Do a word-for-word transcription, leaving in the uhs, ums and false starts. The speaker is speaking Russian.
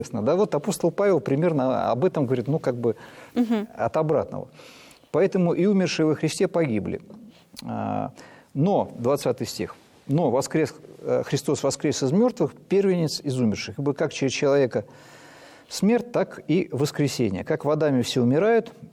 Да, вот апостол Павел примерно об этом говорит, ну, как бы угу. от обратного. Поэтому и умершие во Христе погибли. Но, двадцатый стих, но воскрес, Христос воскрес из мертвых, первенец из умерших. Ибо как через человека смерть, так и воскресение. Как в Адаме все умирают,